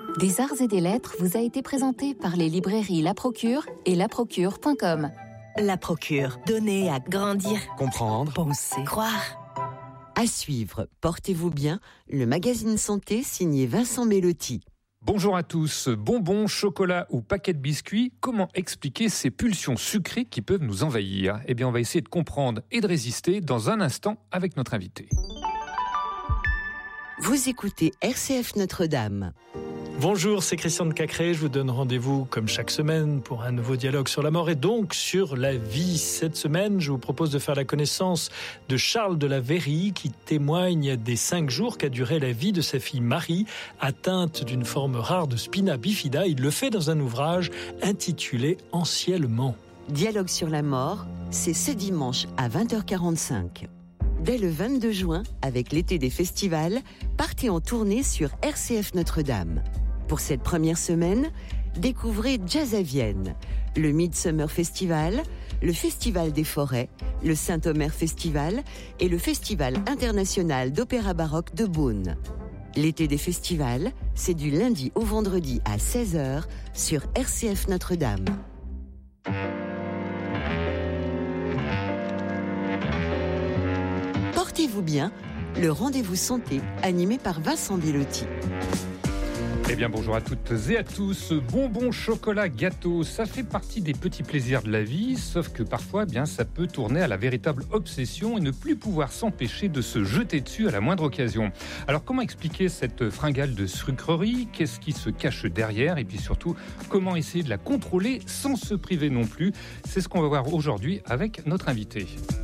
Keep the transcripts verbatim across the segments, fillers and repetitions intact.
Des arts et des lettres vous a été présenté par les librairies La Procure et la procure point com. La Procure, donner à grandir, comprendre, penser, croire. À suivre, portez-vous bien, le magazine santé signé Vincent Mellotti. Bonjour à tous. Bonbons, chocolat ou paquets de biscuits, comment expliquer ces pulsions sucrées qui peuvent nous envahir ? Eh bien, on va essayer de comprendre et de résister dans un instant avec notre invité. Vous écoutez R C F Notre-Dame. Bonjour, c'est Christian de Cacré. Je vous donne rendez-vous comme chaque semaine pour un nouveau dialogue sur la mort et donc sur la vie. Cette semaine, je vous propose de faire la connaissance de Charles de la Verrie qui témoigne des cinq jours qu'a duré la vie de sa fille Marie, atteinte d'une forme rare de spina bifida. Il le fait dans un ouvrage intitulé « Anciennement ». Dialogue sur la mort, c'est ce dimanche à vingt heures quarante-cinq. Dès le vingt-deux juin, avec l'été des festivals, partez en tournée sur R C F Notre-Dame. Pour cette première semaine, découvrez Jazz à Vienne, le Midsummer Festival, le Festival des Forêts, le Saint-Omer Festival et le Festival international d'opéra baroque de Beaune. L'été des festivals, c'est du lundi au vendredi à seize heures sur R C F Notre-Dame. Portez-vous bien, le rendez-vous santé animé par Vincent Mellotti. Eh bien, bonjour à toutes et à tous. Bonbons, chocolat, gâteaux, ça fait partie des petits plaisirs de la vie, sauf que parfois, eh bien, ça peut tourner à la véritable obsession et ne plus pouvoir s'empêcher de se jeter dessus à la moindre occasion. Alors, comment expliquer cette fringale de sucrerie ? Qu'est-ce qui se cache derrière ? Et puis surtout, comment essayer de la contrôler sans se priver non plus ? C'est ce qu'on va voir aujourd'hui avec notre invité.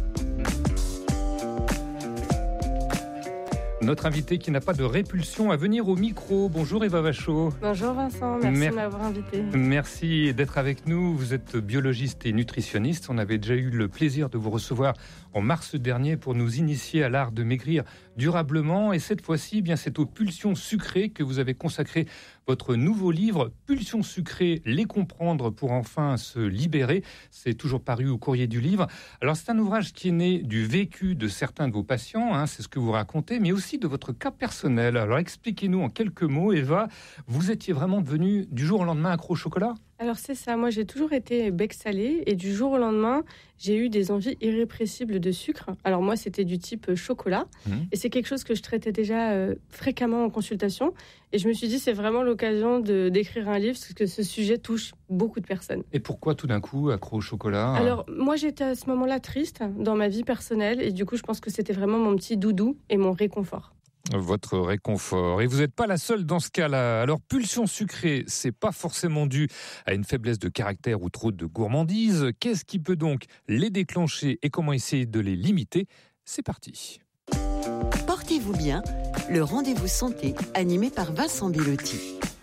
Notre invité qui n'a pas de répulsion à venir au micro. Bonjour Eva Vachot. Bonjour Vincent, merci Mer- de m'avoir invité. Merci d'être avec nous. Vous êtes biologiste et nutritionniste. On avait déjà eu le plaisir de vous recevoir en mars dernier pour nous initier à l'art de maigrir durablement. Et cette fois-ci, eh bien, c'est aux pulsions sucrées que vous avez consacré votre nouveau livre, Pulsions sucrées, les comprendre pour enfin se libérer. C'est toujours paru au courrier du livre. Alors, c'est un ouvrage qui est né du vécu de certains de vos patients, hein, c'est ce que vous racontez, mais aussi de votre cas personnel. Alors, expliquez-nous en quelques mots, Eva, vous étiez vraiment devenue du jour au lendemain accro au chocolat ? Alors c'est ça, moi j'ai toujours été bec salé et du jour au lendemain, j'ai eu des envies irrépressibles de sucre. Alors moi c'était du type chocolat mmh. et c'est quelque chose que je traitais déjà euh, fréquemment en consultation et je me suis dit c'est vraiment l'occasion de, d'écrire un livre parce que ce sujet touche beaucoup de personnes. Et pourquoi tout d'un coup accro au chocolat ? Alors moi j'étais à ce moment-là triste dans ma vie personnelle et du coup je pense que c'était vraiment mon petit doudou et mon réconfort. Votre réconfort. Et vous n'êtes pas la seule dans ce cas-là. Alors, pulsion sucrée, c'est pas forcément dû à une faiblesse de caractère ou trop de gourmandise. Qu'est-ce qui peut donc les déclencher et comment essayer de les limiter ? C'est parti. Portez-vous bien, le rendez-vous santé animé par Vincent Mellotti.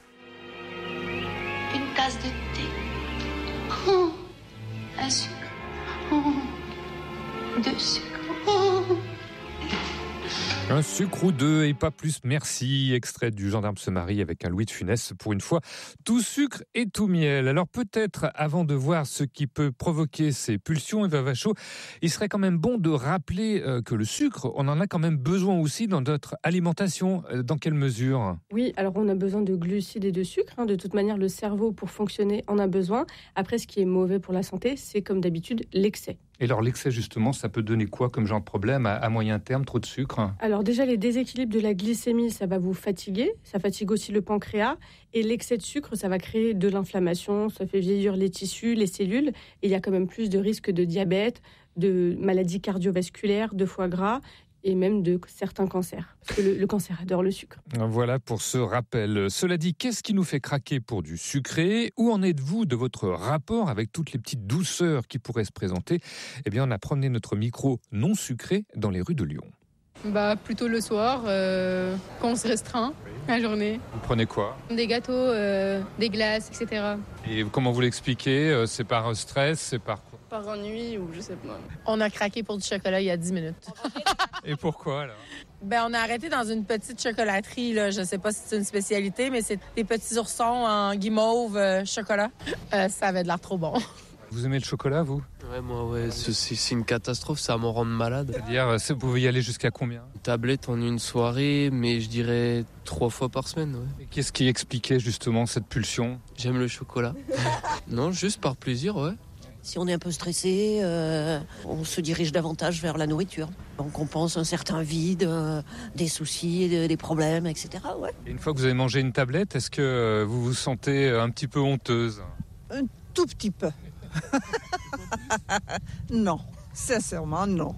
Une tasse de thé. Oh, un sucre. Oh, deux sucres. Oh. Un sucre ou deux et pas plus, merci. Extrait du Gendarme se marie avec un Louis de Funès. Pour une fois, tout sucre et tout miel. Alors peut-être, avant de voir ce qui peut provoquer ces pulsions, Eva Vachot, il serait quand même bon de rappeler que le sucre, on en a quand même besoin aussi dans notre alimentation. Dans quelle mesure ? Oui, alors on a besoin de glucides et de sucre. Hein. De toute manière, le cerveau, pour fonctionner, en a besoin. Après, ce qui est mauvais pour la santé, c'est comme d'habitude l'excès. Et alors l'excès justement, ça peut donner quoi comme genre de problème à, à moyen terme, trop de sucre ? Alors déjà les déséquilibres de la glycémie, ça va vous fatiguer, ça fatigue aussi le pancréas et l'excès de sucre, ça va créer de l'inflammation, ça fait vieillir les tissus, les cellules et il y a quand même plus de risques de diabète, de maladies cardiovasculaires, de foie gras et même de certains cancers. Parce que le, le cancer adore le sucre. Voilà pour ce rappel. Cela dit, qu'est-ce qui nous fait craquer pour du sucré ? Où en êtes-vous de votre rapport avec toutes les petites douceurs qui pourraient se présenter ? Eh bien, on a promené notre micro non sucré dans les rues de Lyon. Bah, plutôt le soir, euh, quand on se restreint la journée. Vous prenez quoi ? Des gâteaux, euh, des glaces, et cetera. Et comment vous l'expliquez ? C'est par stress ? C'est par quoi ? Par ennui ou je sais pas. On a craqué pour du chocolat il y a dix minutes. Et pourquoi alors ? Ben, on a arrêté dans une petite chocolaterie, là. Je sais pas si c'est une spécialité, mais c'est des petits oursons en guimauve euh, chocolat. Euh, ça avait de l'air trop bon. Vous aimez le chocolat, vous ? Ouais, moi, ouais, c'est, c'est une catastrophe, ça m'en rend malade. C'est-à-dire, vous pouvez y aller jusqu'à combien ? Une tablette en une soirée, mais je dirais trois fois par semaine, ouais. Et qu'est-ce qui expliquait justement cette pulsion ? J'aime le chocolat. Non, juste par plaisir, ouais. Si on est un peu stressé, euh, on se dirige davantage vers la nourriture. Donc on pense un certain vide, euh, des soucis, de, des problèmes, et cetera. Ouais. Et une fois que vous avez mangé une tablette, est-ce que vous vous sentez un petit peu honteuse ? Un tout petit peu. Non, sincèrement non.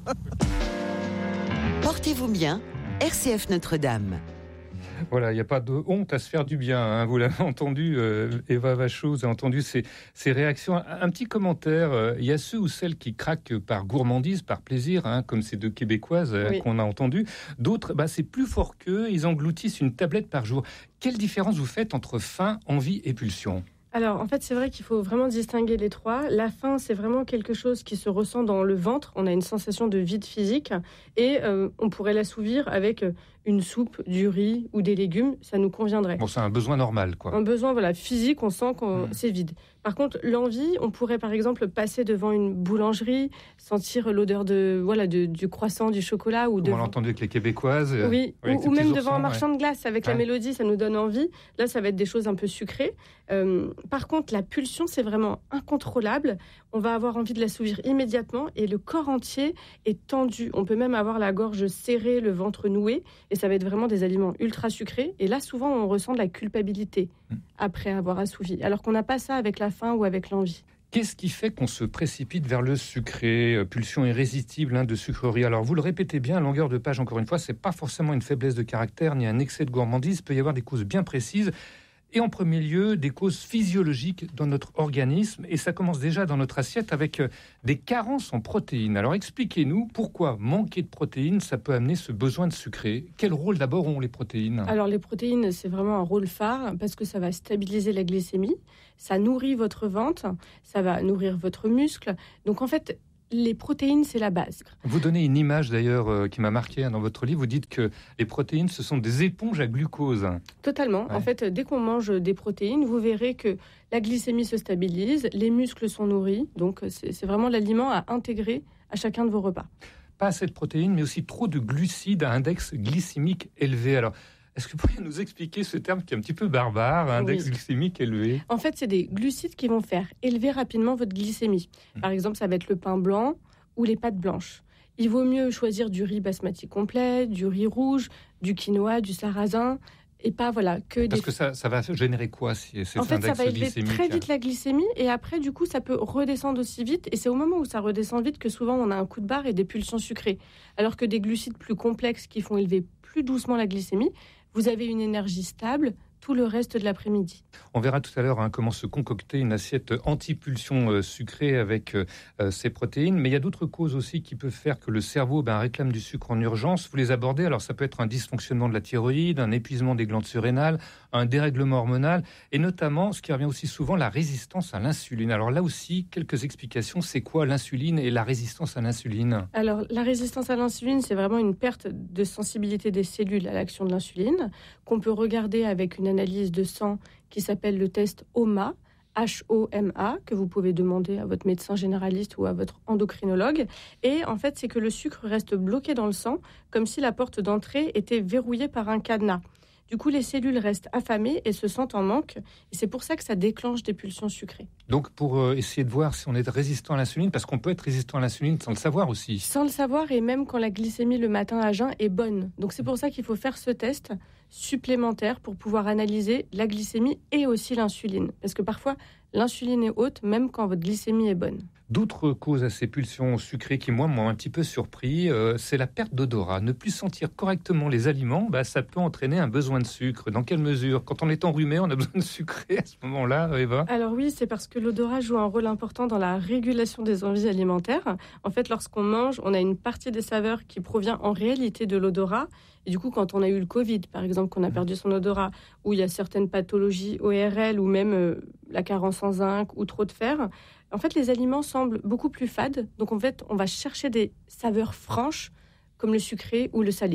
Portez-vous bien, R C F Notre-Dame. Voilà, il n'y a pas de honte à se faire du bien. Hein. Vous l'avez entendu, euh, Eva Vachon, vous avez entendu ces, ces réactions. Un, un petit commentaire, euh, il y a ceux ou celles qui craquent par gourmandise, par plaisir, hein, comme ces deux Québécoises euh, oui. qu'on a entendues. D'autres, bah, c'est plus fort qu'eux, ils engloutissent une tablette par jour. Quelle différence vous faites entre faim, envie et pulsion ? Alors, en fait, c'est vrai qu'il faut vraiment distinguer les trois. La faim, c'est vraiment quelque chose qui se ressent dans le ventre. On a une sensation de vide physique et euh, on pourrait l'assouvir avec une soupe, du riz ou des légumes. Ça nous conviendrait. Bon, c'est un besoin normal, quoi. Un besoin, voilà, physique, on sent que mmh. c'est vide. Par contre, l'envie, on pourrait par exemple passer devant une boulangerie, sentir l'odeur de, voilà, de, du croissant, du chocolat. Ou Comme devant... on l'a entendu avec les Québécoises. Oui, ou, ou même devant oursons, un marchand ouais. de glace. Avec ouais. la mélodie, ça nous donne envie. Là, ça va être des choses un peu sucrées. Euh, par contre, la pulsion, c'est vraiment incontrôlable. On va avoir envie de l'assouvir immédiatement et le corps entier est tendu. On peut même avoir la gorge serrée, le ventre noué. Et ça va être vraiment des aliments ultra sucrés. Et là, souvent, on ressent de la culpabilité mmh. après avoir assouvi. Alors qu'on n'a pas ça avec la faim ou avec l'envie. Qu'est-ce qui fait qu'on se précipite vers le sucré ? Pulsion irrésistible hein, de sucrerie. Alors, vous le répétez bien à longueur de page, encore une fois, c'est pas forcément une faiblesse de caractère ni un excès de gourmandise. Il peut y avoir des causes bien précises. Et en premier lieu, des causes physiologiques dans notre organisme. Et ça commence déjà dans notre assiette avec des carences en protéines. Alors expliquez-nous pourquoi manquer de protéines, ça peut amener ce besoin de sucré. Quel rôle d'abord ont les protéines ? Alors les protéines, c'est vraiment un rôle phare parce que ça va stabiliser la glycémie, ça nourrit votre ventre, ça va nourrir votre muscle. Donc en fait, les protéines, c'est la base. Vous donnez une image d'ailleurs euh, qui m'a marqué hein, dans votre livre. Vous dites que les protéines, ce sont des éponges à glucose. Totalement. Ouais. En fait, dès qu'on mange des protéines, vous verrez que la glycémie se stabilise, les muscles sont nourris. Donc, c'est, c'est vraiment l'aliment à intégrer à chacun de vos repas. Pas assez de protéines, mais aussi trop de glucides à index glycémique élevé. Alors, est-ce que vous pourriez nous expliquer ce terme qui est un petit peu barbare, index oui. glycémique élevé ? En fait, c'est des glucides qui vont faire élever rapidement votre glycémie. Par exemple, ça va être le pain blanc ou les pâtes blanches. Il vaut mieux choisir du riz basmati complet, du riz rouge, du quinoa, du sarrasin, et pas voilà que des... Parce que ça, ça va générer quoi si cet En fait, index ça va élever glycémique très vite la glycémie, et après, du coup, ça peut redescendre aussi vite. Et c'est au moment où ça redescend vite que souvent on a un coup de barre et des pulsions sucrées. Alors que des glucides plus complexes qui font élever plus doucement la glycémie, vous avez une énergie stable tout le reste de l'après-midi. On verra tout à l'heure hein, comment se concocter une assiette anti-pulsion euh, sucrée avec euh, ces protéines. Mais il y a d'autres causes aussi qui peuvent faire que le cerveau ben, réclame du sucre en urgence. Vous les abordez. Alors ça peut être un dysfonctionnement de la thyroïde, un épuisement des glandes surrénales, un dérèglement hormonal et notamment, ce qui revient aussi souvent, la résistance à l'insuline. Alors là aussi, quelques explications. C'est quoi l'insuline et la résistance à l'insuline ? Alors la résistance à l'insuline, c'est vraiment une perte de sensibilité des cellules à l'action de l'insuline qu'on peut regarder avec une analyse de sang qui s'appelle le test H O M A, H O M A, que vous pouvez demander à votre médecin généraliste ou à votre endocrinologue. Et en fait, c'est que le sucre reste bloqué dans le sang, comme si la porte d'entrée était verrouillée par un cadenas. Du coup, les cellules restent affamées et se sentent en manque. Et c'est pour ça que ça déclenche des pulsions sucrées. Donc, pour euh, essayer de voir si on est résistant à l'insuline, parce qu'on peut être résistant à l'insuline sans le savoir aussi. Sans le savoir, et même quand la glycémie le matin à jeun est bonne. Donc, c'est pour ça qu'il faut faire ce test supplémentaire pour pouvoir analyser la glycémie et aussi l'insuline. Parce que parfois, l'insuline est haute, même quand votre glycémie est bonne. D'autres causes à ces pulsions sucrées qui, moi, m'ont un petit peu surpris, euh, c'est la perte d'odorat. Ne plus sentir correctement les aliments, bah, ça peut entraîner un besoin de sucre. Dans quelle mesure ? Quand on est enrhumé, on a besoin de sucrer à ce moment-là, Eva ? Alors oui, c'est parce que l'odorat joue un rôle important dans la régulation des envies alimentaires. En fait, lorsqu'on mange, on a une partie des saveurs qui provient en réalité de l'odorat. Et du coup, quand on a eu le Covid, par exemple, qu'on a perdu son odorat, où il y a certaines pathologies O R L ou même euh, la carence en zinc ou trop de fer, en fait, les aliments semblent beaucoup plus fades. Donc, en fait, on va chercher des saveurs franches, comme le sucré ou le salé.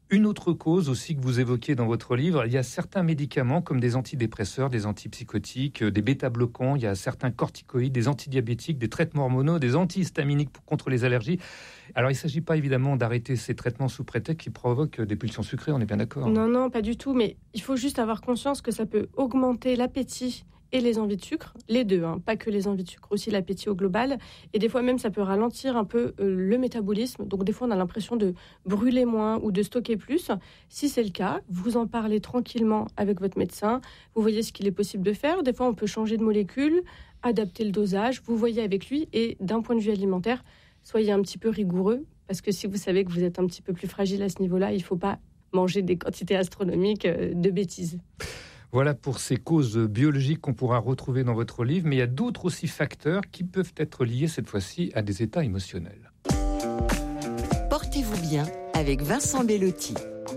Une autre cause aussi que vous évoquez dans votre livre, il y a certains médicaments comme des antidépresseurs, des antipsychotiques, des bêta-bloquants, il y a certains corticoïdes, des antidiabétiques, des traitements hormonaux, des antihistaminiques contre les allergies. Alors il ne s'agit pas évidemment d'arrêter ces traitements sous prétexte qui provoquent des pulsions sucrées, on est bien d'accord? Non, non, pas du tout, mais il faut juste avoir conscience que ça peut augmenter l'appétit et les envies de sucre, les deux, hein, pas que les envies de sucre, aussi l'appétit au global. Et des fois même, ça peut ralentir un peu euh, le métabolisme. Donc des fois, on a l'impression de brûler moins ou de stocker plus. Si c'est le cas, vous en parlez tranquillement avec votre médecin. Vous voyez ce qu'il est possible de faire. Des fois, on peut changer de molécule, adapter le dosage. Vous voyez avec lui. Et d'un point de vue alimentaire, soyez un petit peu rigoureux. Parce que si vous savez que vous êtes un petit peu plus fragile à ce niveau-là, il ne faut pas manger des quantités astronomiques euh, de bêtises. Voilà pour ces causes biologiques qu'on pourra retrouver dans votre livre, mais il y a d'autres aussi facteurs qui peuvent être liés cette fois-ci à des états émotionnels. Portez-vous bien avec Vincent Bellotti.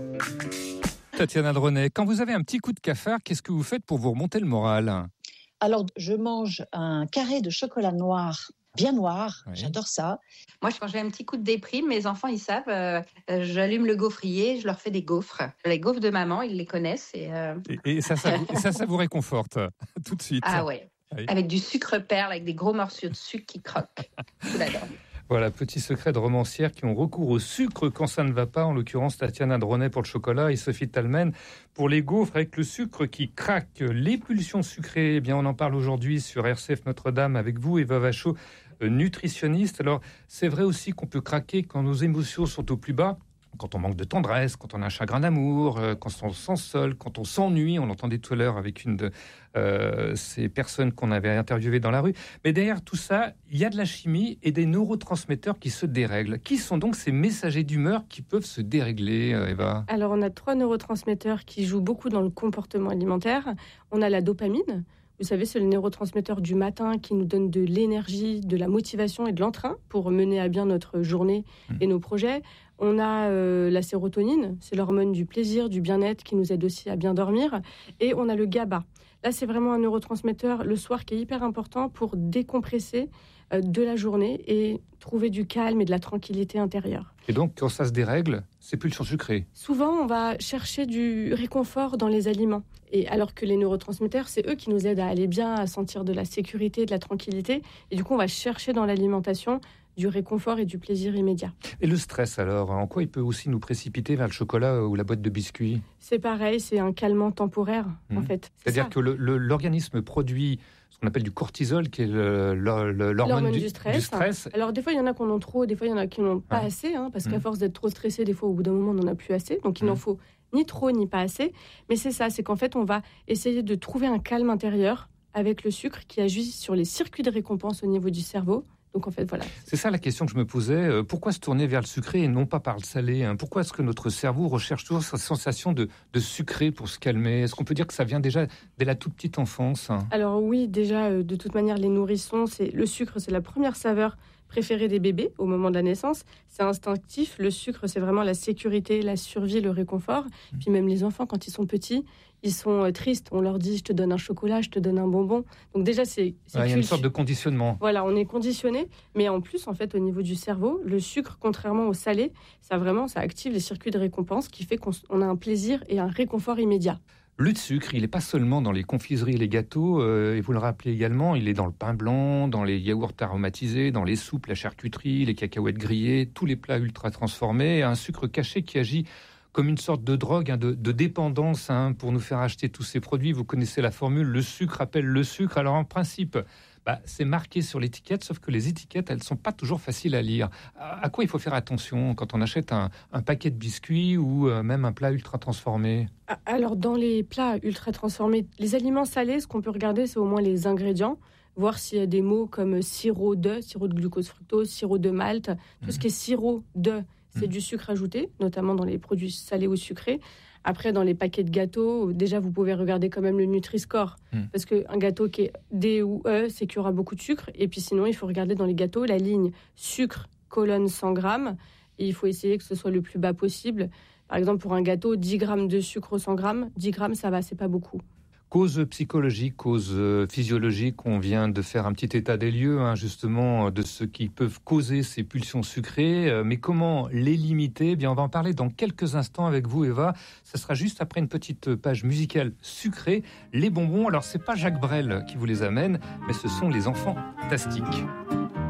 Tatiana Dronet, quand vous avez un petit coup de cafard, qu'est-ce que vous faites pour vous remonter le moral? Alors, je mange un carré de chocolat noir, bien noir, oui. J'adore ça. Moi, quand j'ai un petit coup de déprime, mes enfants, ils savent, euh, j'allume le gaufrier, je leur fais des gaufres. Les gaufres de maman, ils les connaissent. Et, euh... et, et, ça, ça, vous, et ça, ça vous réconforte tout de suite. Ah ouais, oui. Avec du sucre perle, avec des gros morceaux de sucre qui croquent. Je l'adore. Voilà, petit secret de romancières qui ont recours au sucre quand ça ne va pas, en l'occurrence Tatiana Dronet pour le chocolat et Sophie Talmen pour les gaufres avec le sucre qui craque. Les pulsions sucrées, eh bien on en parle aujourd'hui sur R C F Notre-Dame avec vous, Eva Vachot, nutritionniste. Alors c'est vrai aussi qu'on peut craquer quand nos émotions sont au plus bas. Quand on manque de tendresse, quand on a un chagrin d'amour, euh, quand on se sent seul, quand on s'ennuie, on l'entendait tout à l'heure avec une de euh, ces personnes qu'on avait interviewées dans la rue. Mais derrière tout ça, il y a de la chimie et des neurotransmetteurs qui se dérèglent. Qui sont donc ces messagers d'humeur qui peuvent se dérégler, euh, Eva? Alors on a trois neurotransmetteurs qui jouent beaucoup dans le comportement alimentaire. On a la dopamine. Vous savez, c'est le neurotransmetteur du matin qui nous donne de l'énergie, de la motivation et de l'entrain pour mener à bien notre journée et nos projets. On a euh, la sérotonine, c'est l'hormone du plaisir, du bien-être qui nous aide aussi à bien dormir. Et on a le GABA. Là, c'est vraiment un neurotransmetteur le soir qui est hyper important pour décompresser euh, de la journée et trouver du calme et de la tranquillité intérieure. Et donc, quand ça se dérègle, c'est pulsions sucrées. Souvent, on va chercher du réconfort dans les aliments. Et alors que les neurotransmetteurs, c'est eux qui nous aident à aller bien, à sentir de la sécurité, de la tranquillité. Et du coup, on va chercher dans l'alimentation du réconfort et du plaisir immédiat. Et le stress, alors, en quoi il peut aussi nous précipiter vers le chocolat ou la boîte de biscuits? C'est pareil, c'est un calmant temporaire, mmh. en fait. C'est C'est-à-dire ça. que le, le, l'organisme produit ce qu'on appelle du cortisol, qui est le, le, le, l'hormone, l'hormone du, du, stress. du stress. Alors, des fois, il y en a qui en ont trop, des fois, il y en a qui n'en ont pas ouais. assez, hein, parce mmh. qu'à force d'être trop stressé, des fois, au bout d'un moment, on n'en a plus assez. Donc, il mmh. n'en faut ni trop, ni pas assez. Mais c'est ça, c'est qu'en fait, on va essayer de trouver un calme intérieur avec le sucre qui agit sur les circuits de récompense au niveau du cerveau. Donc en fait, voilà. C'est ça la question que je me posais. Pourquoi se tourner vers le sucré et non pas par le salé? Pourquoi est-ce que notre cerveau recherche toujours cette sensation de, de sucré pour se calmer? Est-ce qu'on peut dire que ça vient déjà dès la toute petite enfance? Alors oui, déjà, de toute manière, les nourrissons, c'est le sucre, c'est la première saveur préférée des bébés au moment de la naissance. C'est instinctif. Le sucre, c'est vraiment la sécurité, la survie, le réconfort. Mmh. Puis même les enfants, quand ils sont petits, ils sont tristes. On leur dit, je te donne un chocolat, je te donne un bonbon. Donc déjà, c'est... c'est ouais, il y a une sorte de conditionnement. Voilà, on est conditionné. Mais en plus, en fait, au niveau du cerveau, le sucre, contrairement au salé, ça vraiment, ça active les circuits de récompense qui fait qu'on on a un plaisir et un réconfort immédiat. Le sucre, il n'est pas seulement dans les confiseries et les gâteaux, euh, et vous le rappelez également, il est dans le pain blanc, dans les yaourts aromatisés, dans les soupes, la charcuterie, les cacahuètes grillées, tous les plats ultra transformés, un sucre caché qui agit comme une sorte de drogue, hein, de, de dépendance hein, pour nous faire acheter tous ces produits. Vous connaissez la formule, le sucre appelle le sucre. Alors en principe, bah, c'est marqué sur l'étiquette, sauf que les étiquettes, elles ne sont pas toujours faciles à lire. À, à quoi il faut faire attention quand on achète un, un paquet de biscuits ou euh, même un plat ultra transformé? Alors dans les plats ultra transformés, les aliments salés, ce qu'on peut regarder, c'est au moins les ingrédients. Voir s'il y a des mots comme sirop de, sirop de glucose fructose, sirop de malt, tout mmh. ce qui est sirop de, c'est mmh. du sucre ajouté, notamment dans les produits salés ou sucrés. Après, dans les paquets de gâteaux, déjà, vous pouvez regarder quand même le Nutri-Score. Mmh. Parce qu'un gâteau qui est D ou E, c'est qu'il y aura beaucoup de sucre. Et puis sinon, il faut regarder dans les gâteaux la ligne sucre, colonne cent grammes. Et il faut essayer que ce soit le plus bas possible. Par exemple, pour un gâteau, dix grammes de sucre au cent grammes, dix grammes, ça va, c'est pas beaucoup. Cause psychologique, cause physiologique, on vient de faire un petit état des lieux, hein, justement, de ce qui peuvent causer ces pulsions sucrées. Mais comment les limiter ? Eh bien, on va en parler dans quelques instants avec vous, Eva. Ce sera juste après une petite page musicale sucrée. Les bonbons, alors c'est pas Jacques Brel qui vous les amène, mais ce sont les enfants fantastiques.